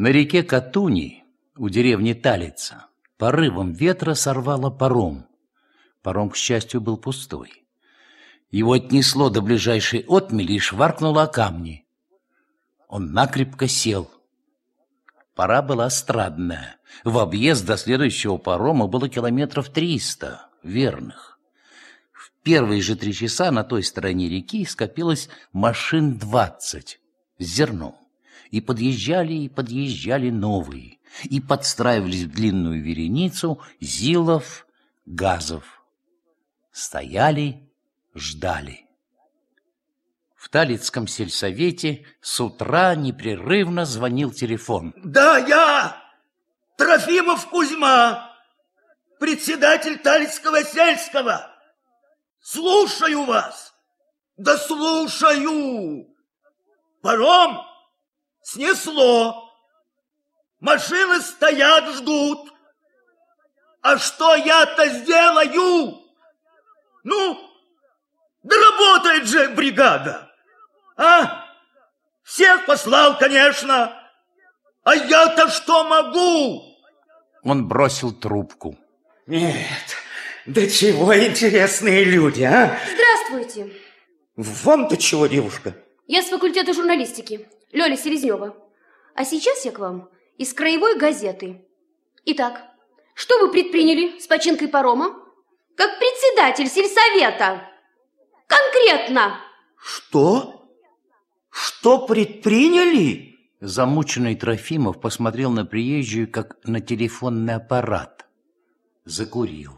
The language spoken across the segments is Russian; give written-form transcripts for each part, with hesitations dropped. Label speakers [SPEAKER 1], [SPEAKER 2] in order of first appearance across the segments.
[SPEAKER 1] На реке Катуни, у деревни Талица, порывом ветра сорвало паром. Паром, к счастью, был пустой. Его отнесло до ближайшей отмели и шваркнуло о камни. Он накрепко сел. Пора была страдная. В объезд до следующего парома было километров 300, верных. В первые же 3 часа на той стороне реки скопилось машин 20 с зерном. И подъезжали новые, и подстраивались в длинную вереницу Зилов, Газов. Стояли, ждали. В Талицком сельсовете с утра непрерывно звонил телефон.
[SPEAKER 2] Да, я, Трофимов Кузьма, председатель Талицкого сельского. Слушаю вас. Да слушаю. Паром снесло. Машины стоят, ждут. А что я-то сделаю? Ну, да работает же бригада. А? Всех послал, конечно. А я-то что могу?
[SPEAKER 1] Он бросил трубку.
[SPEAKER 2] Нет, да чего интересные люди, а?
[SPEAKER 3] Здравствуйте.
[SPEAKER 2] Вам-то чего, девушка?
[SPEAKER 3] Я с факультета журналистики, Лёля Селезнева. А сейчас я к вам из краевой газеты. Итак, что вы предприняли с починкой парома? Как председатель сельсовета. Конкретно.
[SPEAKER 2] Что? Что предприняли?
[SPEAKER 1] Замученный Трофимов посмотрел на приезжую, как на телефонный аппарат. Закурил.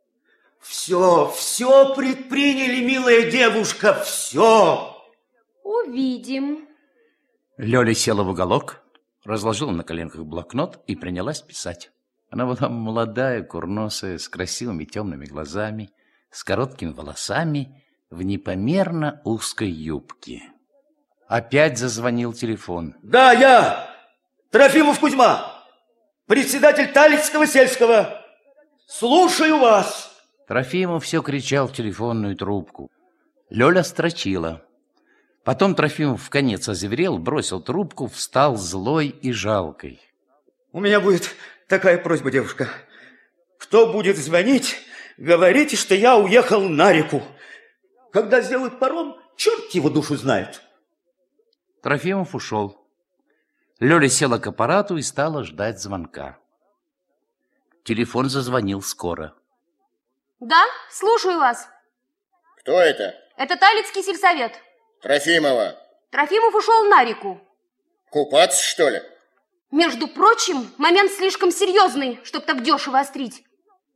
[SPEAKER 2] Все предприняли, милая девушка, все.
[SPEAKER 3] Увидим.
[SPEAKER 1] Лёля села в уголок, разложила на коленках блокнот и принялась писать. Она была молодая, курносая, с красивыми темными глазами, с короткими волосами, в непомерно узкой юбке. Опять зазвонил телефон.
[SPEAKER 2] Да, я, Трофимов Кузьма, председатель Талицкого сельского. Слушаю вас.
[SPEAKER 1] Трофимов все кричал в телефонную трубку. Лёля строчила. Потом Трофимов вконец озверел, бросил трубку, встал злой и жалкой.
[SPEAKER 2] У меня будет такая просьба, девушка. Кто будет звонить, говорите, что я уехал на реку. Когда сделают паром, черт его душу знает.
[SPEAKER 1] Трофимов ушел. Лёля села к аппарату и стала ждать звонка. Телефон зазвонил скоро.
[SPEAKER 3] Да, слушаю вас.
[SPEAKER 4] Кто это?
[SPEAKER 3] Это Талицкий сельсовет.
[SPEAKER 4] Трофимова.
[SPEAKER 3] Трофимов ушел на реку.
[SPEAKER 4] Купаться, что ли?
[SPEAKER 3] Между прочим, момент слишком серьезный, чтоб так дешево острить.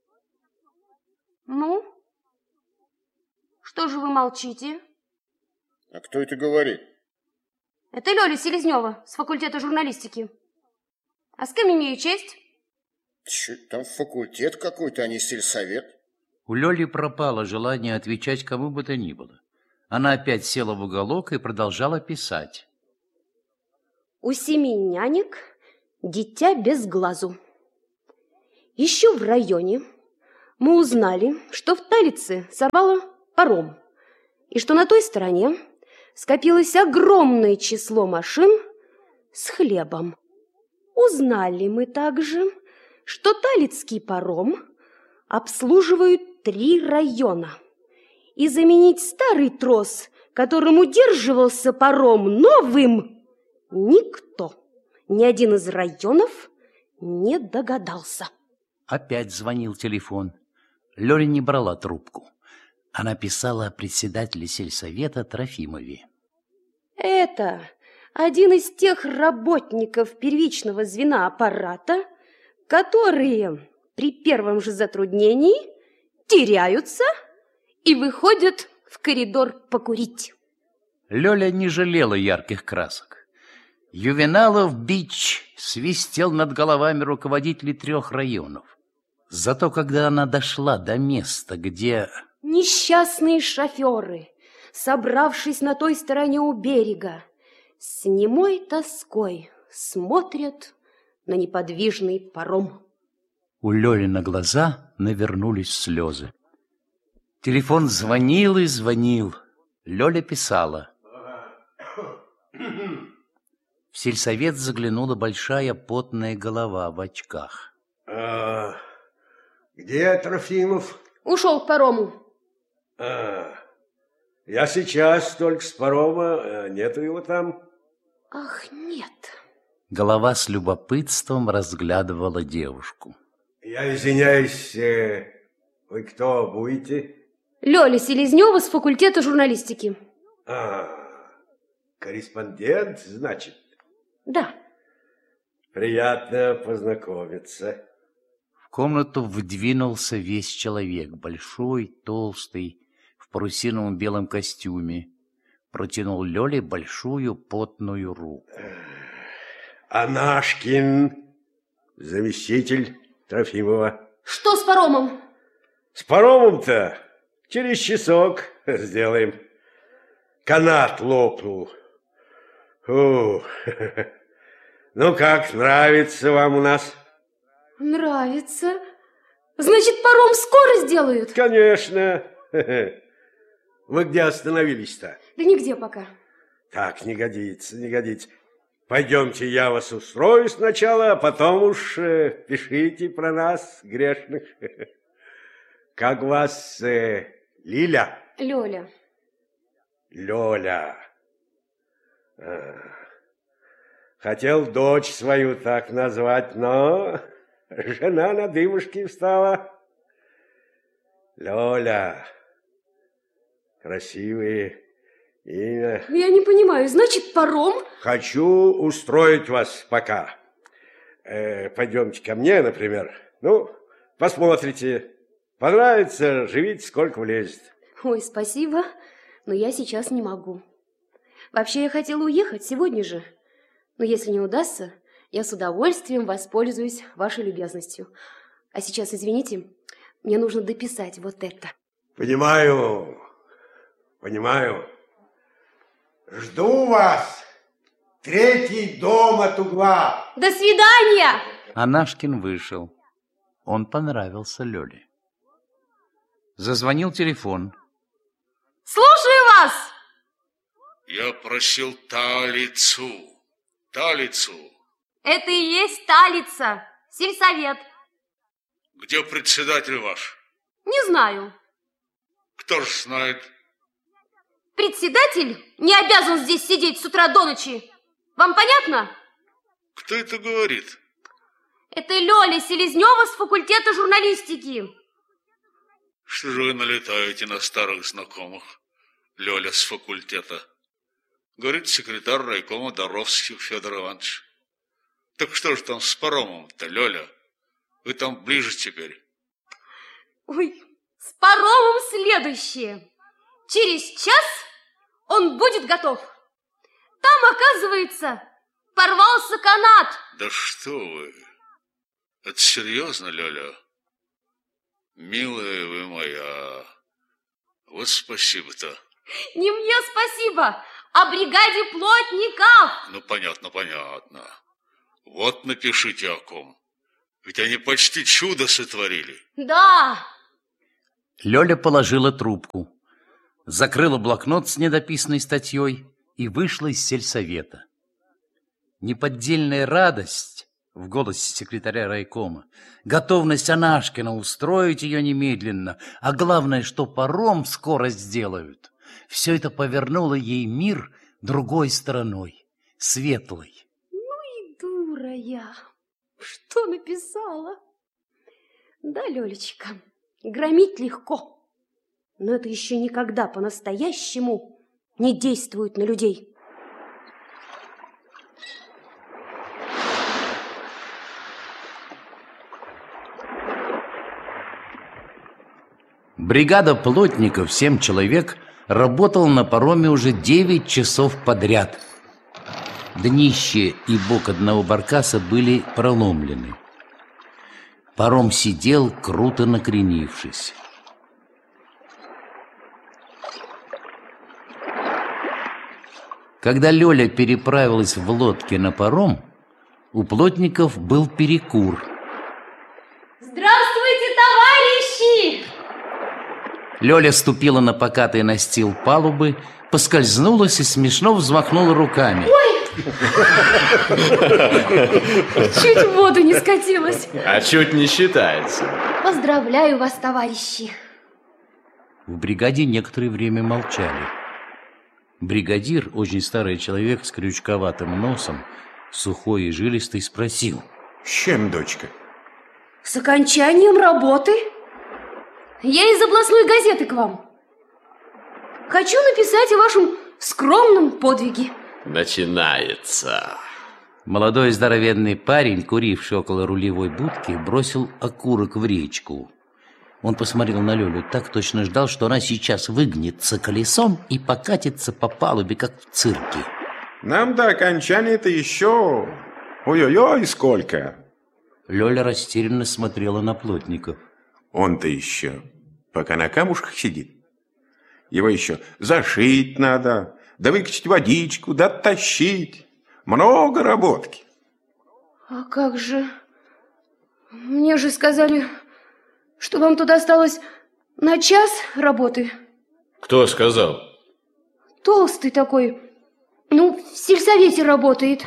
[SPEAKER 3] Ну, что же вы молчите?
[SPEAKER 4] А кто это говорит?
[SPEAKER 3] Это Лёля Селезнева с факультета журналистики. А с кем имею честь?
[SPEAKER 4] Чё, там факультет какой-то, а не сельсовет.
[SPEAKER 1] У Лёли пропало желание отвечать кому бы то ни было. Она опять села в уголок и продолжала писать.
[SPEAKER 3] У 7 нянек дитя без глазу. Еще в районе мы узнали, что в Талице сорвало паром, и что на той стороне скопилось огромное число машин с хлебом. Узнали мы также, что Талицкий паром обслуживают 3 района, и заменить старый трос, которым удерживался паром, новым никто, ни один из районов не догадался.
[SPEAKER 1] Опять звонил телефон. Лёля не брала трубку. Она писала о председателе сельсовета Трофимове.
[SPEAKER 3] Это один из тех работников первичного звена аппарата, которые при первом же затруднении теряются и выходят в коридор покурить.
[SPEAKER 1] Лёля не жалела ярких красок. Ювеналов-Бич свистел над головами руководителей 3 районов. Зато когда она дошла до места, где...
[SPEAKER 3] Несчастные шоферы, собравшись на той стороне у берега, с немой тоской смотрят на неподвижный паром.
[SPEAKER 1] У Лёли на глаза навернулись слезы. Телефон звонил и звонил. Лёля писала. В сельсовет заглянула большая потная голова в очках.
[SPEAKER 5] Где Трофимов?
[SPEAKER 3] Ушел к парому.
[SPEAKER 5] Я сейчас только с парома, нету его там.
[SPEAKER 3] Ах, нет.
[SPEAKER 1] Голова с любопытством разглядывала девушку.
[SPEAKER 5] Я извиняюсь, вы кто будете?
[SPEAKER 3] Лёля Селезнёва с факультета журналистики.
[SPEAKER 5] Корреспондент, значит?
[SPEAKER 3] Да.
[SPEAKER 5] Приятно познакомиться.
[SPEAKER 1] В комнату вдвинулся весь человек, большой, толстый, в парусиновом белом костюме. Протянул Лёле большую потную руку.
[SPEAKER 5] Анашкин, заместитель Трофимова.
[SPEAKER 3] Что с паромом?
[SPEAKER 5] С паромом-то через часок сделаем. Канат лопнул. Фу. Ну как, нравится вам у нас?
[SPEAKER 3] Нравится. Значит, паром скоро сделают?
[SPEAKER 5] Конечно. Вы где остановились-то?
[SPEAKER 3] Да нигде пока.
[SPEAKER 5] Так, не годится, не годится. Пойдемте, я вас устрою сначала, а потом уж пишите про нас, грешных. Как вас, Лиля?
[SPEAKER 3] Лёля.
[SPEAKER 5] Лёля. Хотел дочь свою так назвать, но жена на дыбушки встала. Лёля. Красивые имя.
[SPEAKER 3] Я не понимаю, значит, паром?
[SPEAKER 5] Хочу устроить вас пока. Пойдемте ко мне, например. Ну, посмотрите. Понравится, живите, сколько влезет.
[SPEAKER 3] Ой, спасибо, но я сейчас не могу. Вообще, я хотела уехать сегодня же. Но если не удастся, я с удовольствием воспользуюсь вашей любезностью. А сейчас, извините, мне нужно дописать вот это.
[SPEAKER 5] Понимаю, понимаю. Жду вас. 3-й дом от угла.
[SPEAKER 3] До свидания!
[SPEAKER 1] Анашкин вышел. Он понравился Лёле. Зазвонил телефон.
[SPEAKER 3] Слушаю вас!
[SPEAKER 6] Я просил Талицу. Талицу.
[SPEAKER 3] Это и есть Талица, сельсовет.
[SPEAKER 6] Где председатель ваш?
[SPEAKER 3] Не знаю.
[SPEAKER 6] Кто ж знает?
[SPEAKER 3] Председатель не обязан здесь сидеть с утра до ночи. Вам понятно?
[SPEAKER 6] Кто это говорит?
[SPEAKER 3] Это Лёля Селезнёва с факультета журналистики.
[SPEAKER 6] Что же вы налетаете на старых знакомых? Лёля с факультета. Говорит секретарь райкома Доровских Федор Иванович. Так что же там с паромом-то, Лёля? Вы там ближе теперь.
[SPEAKER 3] Ой, с паромом следующее. Через час он будет готов. Там, оказывается, порвался канат.
[SPEAKER 6] Да что вы? Это серьезно, Лёля? Милая вы моя. Вот спасибо-то.
[SPEAKER 3] Не мне спасибо, а бригаде плотников.
[SPEAKER 6] Ну, понятно, понятно. Вот напишите о ком. Ведь они почти чудо сотворили.
[SPEAKER 3] Да.
[SPEAKER 1] Лёля положила трубку, закрыла блокнот с недописанной статьей и вышла из сельсовета. Неподдельная радость в голосе секретаря райкома, готовность Анашкина устроить ее немедленно, а главное, что паром скоро сделают, все это повернуло ей мир другой стороной, светлой.
[SPEAKER 3] Ну и дура я. Что написала? Да, Лёлечка, громить легко, но это еще никогда по-настоящему не действует на людей.
[SPEAKER 1] Бригада плотников, 7 человек, работала на пароме уже 9 часов подряд. Днище и бок одного баркаса были проломлены. Паром сидел, круто накренившись. Когда Лёля переправилась в лодке на паром, у плотников был перекур.
[SPEAKER 3] Здравствуйте, товарищи!
[SPEAKER 1] Лёля ступила на покатый настил палубы, поскользнулась и смешно взмахнула руками.
[SPEAKER 3] Ой, Чуть в воду не скатилась.
[SPEAKER 7] А чуть не считается.
[SPEAKER 3] Поздравляю вас, товарищи.
[SPEAKER 1] В бригаде некоторое время молчали. Бригадир, очень старый человек с крючковатым носом, сухой и жилистый, спросил:
[SPEAKER 8] с чем, дочка?
[SPEAKER 3] С окончанием работы. Я из областной газеты к вам. Хочу написать о вашем скромном подвиге.
[SPEAKER 7] Начинается.
[SPEAKER 1] Молодой здоровенный парень, куривший около рулевой будки, бросил окурок в речку. Он посмотрел на Лёлю, так точно ждал, что она сейчас выгнется колесом и покатится по палубе, как в цирке.
[SPEAKER 8] Нам до окончания-то еще... Ой-ой-ой, сколько!
[SPEAKER 1] Лёля растерянно смотрела на плотников.
[SPEAKER 8] Он-то еще пока на камушках сидит. Его еще зашить надо, да выкачать водичку, да тащить. Много работки.
[SPEAKER 3] А как же? Мне же сказали, что вам тут осталось на час работы.
[SPEAKER 7] Кто сказал?
[SPEAKER 3] Толстый такой. Ну, в сельсовете работает.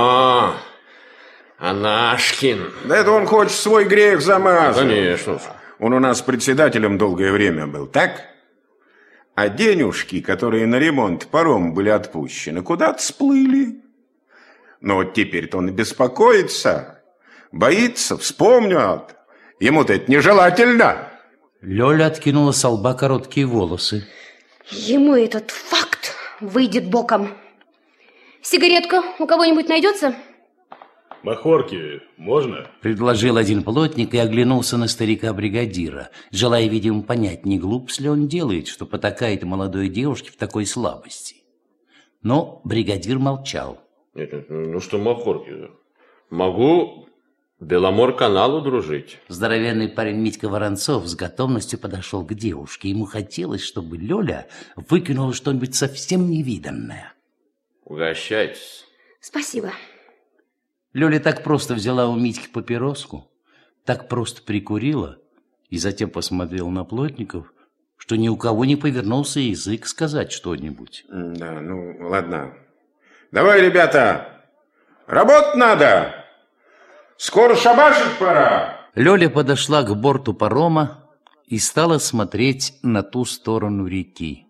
[SPEAKER 7] Анашкин.
[SPEAKER 8] Да это он хочет свой грех замазать.
[SPEAKER 7] Конечно.
[SPEAKER 8] Он у нас председателем долгое время был, так? А денежки, которые на ремонт паром были отпущены, куда-то сплыли. Но вот теперь-то он беспокоится, боится, вспомнят. Ему-то это нежелательно.
[SPEAKER 1] Лёля откинула со лба короткие волосы.
[SPEAKER 3] Ему этот факт выйдет боком. Сигаретка у кого-нибудь найдется?
[SPEAKER 9] Махорки можно?
[SPEAKER 1] Предложил один плотник и оглянулся на старика-бригадира, желая, видимо, понять, не глупо ли он делает, что потакает молодой девушке в такой слабости. Но бригадир молчал.
[SPEAKER 7] Нет, ну что махорки? Могу Беломор-каналу дружить.
[SPEAKER 1] Здоровенный парень Митька Воронцов с готовностью подошел к девушке. Ему хотелось, чтобы Лёля выкинула что-нибудь совсем невиданное.
[SPEAKER 7] Угощайтесь.
[SPEAKER 3] Спасибо.
[SPEAKER 1] Лёля так просто взяла у Митьки папироску, так просто прикурила и затем посмотрела на плотников, что ни у кого не повернулся язык сказать что-нибудь.
[SPEAKER 8] Да, ну ладно. Давай, ребята, работать надо. Скоро шабашить пора.
[SPEAKER 1] Лёля подошла к борту парома и стала смотреть на ту сторону реки.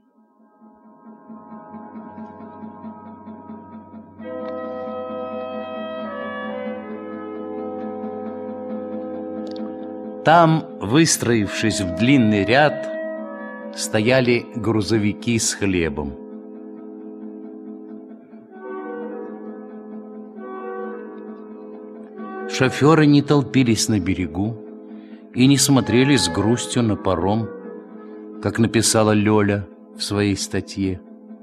[SPEAKER 1] Там, выстроившись в длинный ряд, стояли грузовики с хлебом. Шоферы не толпились на берегу и не смотрели с грустью на паром, как написала Лёля в своей статье.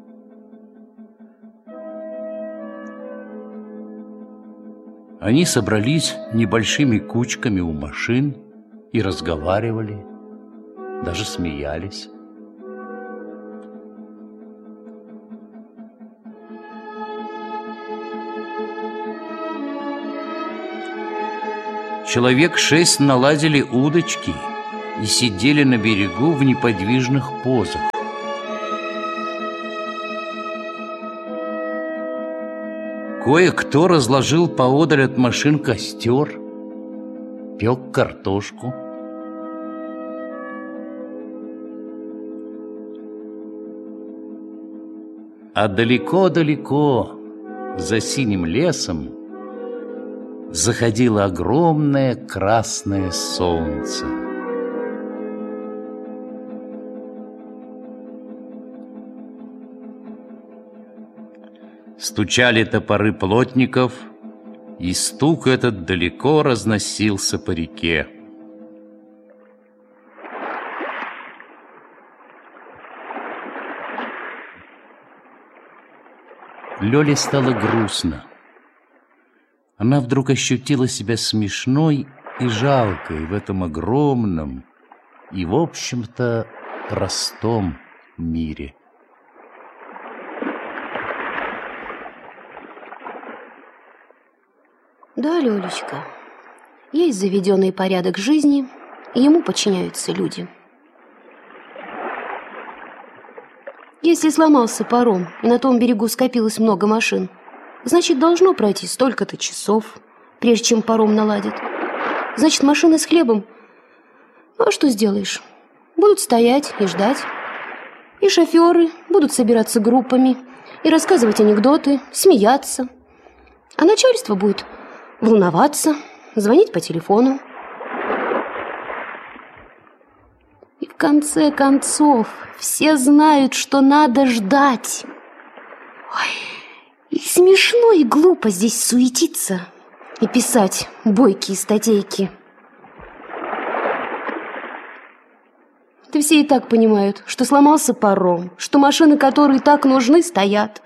[SPEAKER 1] Они собрались небольшими кучками у машин и разговаривали, даже смеялись. Человек 6 наладили удочки и сидели на берегу в неподвижных позах. Кое-кто разложил поодаль от машин костер, пек картошку. А далеко-далеко, за синим лесом, заходило огромное красное солнце. Стучали топоры плотников, и стук этот далеко разносился по реке. Лёле стало грустно. Она вдруг ощутила себя смешной и жалкой в этом огромном и, в общем-то, простом мире.
[SPEAKER 3] Да, Лёлечка, есть заведенный порядок жизни, и ему подчиняются люди. Если сломался паром, и на том берегу скопилось много машин, Значит, должно пройти столько-то часов, прежде чем паром наладит. Значит, машины с хлебом. Ну, а что сделаешь? Будут стоять и ждать. И шоферы будут собираться группами и рассказывать анекдоты, смеяться. А начальство будет волноваться, звонить по телефону. И в конце концов все знают, что надо ждать. Ой, и смешно, и глупо здесь суетиться и писать бойкие статейки. Да все и так понимают, что сломался паром, что машины, которые так нужны, стоят.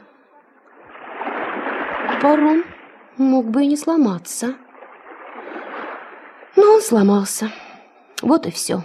[SPEAKER 3] Паром мог бы и не сломаться. Но он сломался. Вот и все.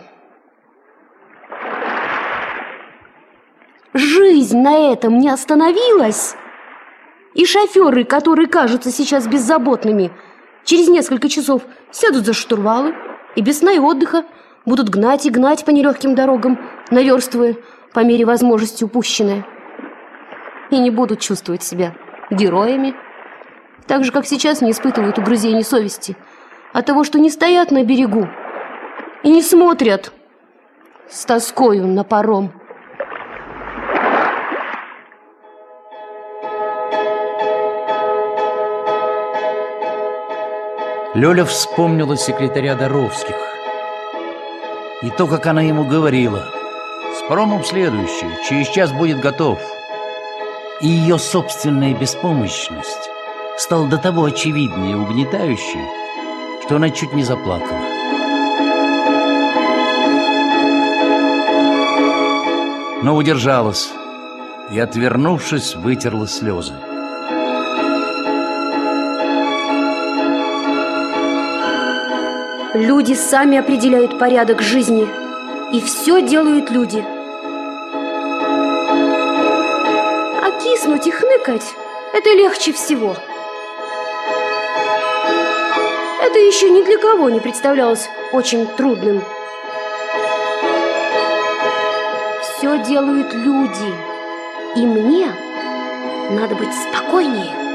[SPEAKER 3] Жизнь на этом не остановилась. И шоферы, которые кажутся сейчас беззаботными, через несколько часов сядут за штурвалы и без сна и отдыха будут гнать и гнать по нелегким дорогам, наверстывая по мере возможности упущенное. И не будут чувствовать себя героями, так же, как сейчас не испытывают угрызений совести от того, что не стоят на берегу и не смотрят с тоскою на паром.
[SPEAKER 1] Лёля вспомнила секретаря Доровских и то, как она ему говорила: «С паромом следующее, через час будет готов». И ее собственная беспомощность стала до того очевидной и угнетающей, что она чуть не заплакала. Но удержалась и, отвернувшись, вытерла слезы.
[SPEAKER 3] Люди сами определяют порядок жизни, и все делают люди. А киснуть и хныкать – это легче всего. Это еще ни для кого не представлялось очень трудным. Все делают люди, и мне надо быть спокойнее.